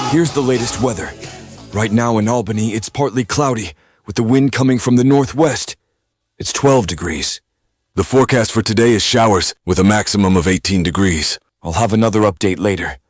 Here's the latest weather. Right now in Albany, it's partly cloudy, with the wind coming from the northwest. It's 12 degrees. The forecast for today is showers, with a maximum of 18 degrees. I'll have another update later.